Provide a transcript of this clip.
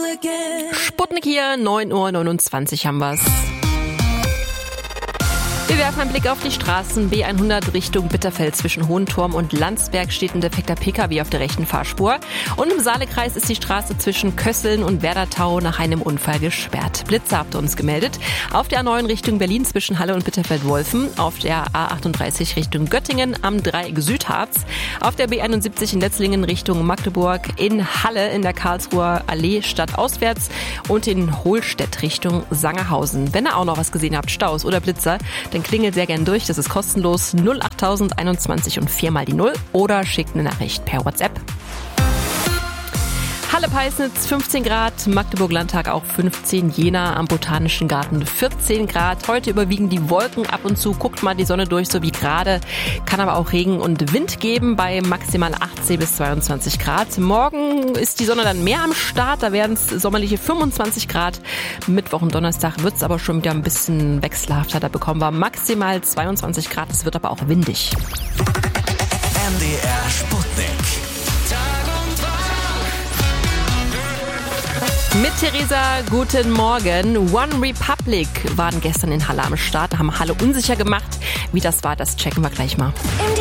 Sputnik hier, 9:29 Uhr haben wir's. Wir werfen einen Blick auf die Straßen. B100 Richtung Bitterfeld zwischen Hohenturm und Landsberg steht ein defekter Pkw auf der rechten Fahrspur. Und im Saalekreis ist die Straße zwischen Kösseln und Werdertau nach einem Unfall gesperrt. Blitzer habt ihr uns gemeldet. Auf der A9 Richtung Berlin zwischen Halle und Bitterfeld-Wolfen. Auf der A38 Richtung Göttingen am Dreieck Südharz. Auf der B71 in Letzlingen Richtung Magdeburg. In Halle in der Karlsruher Allee stadtauswärts. Und in Hohlstedt Richtung Sangerhausen. Wenn ihr auch noch was gesehen habt, Staus oder Blitzer, dann klingelt sehr gern durch, das ist kostenlos 08021 und 4 mal die 0 oder schickt eine Nachricht per WhatsApp. Halle-Peisnitz 15 Grad, Magdeburg-Landtag auch 15, Jena am Botanischen Garten 14 Grad. Heute überwiegen die Wolken ab und zu, guckt mal die Sonne durch, so wie gerade. Kann aber auch Regen und Wind geben bei maximal 18 bis 22 Grad. Morgen ist die Sonne dann mehr am Start, da werden es sommerliche 25 Grad. Mittwoch und Donnerstag wird es aber schon wieder ein bisschen wechselhafter, da bekommen wir maximal 22 Grad, es wird aber auch windig. MDR Sputnik. Mit Theresa, guten Morgen. One Republic waren gestern in Halle am Start, haben Halle unsicher gemacht. Wie das war, das checken wir gleich mal.